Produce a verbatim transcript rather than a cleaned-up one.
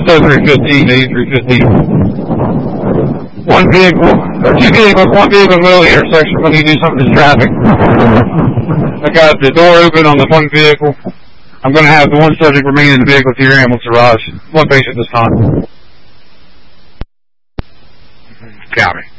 oh three fifteen, eighty-three fifteen. One vehicle, or two vehicles, one vehicle in the middle of the intersection when you do something to traffic. I got the door open on the one vehicle. I'm going to have the one subject remain in the vehicle to your ambulance arrives. One patient this time. Copy.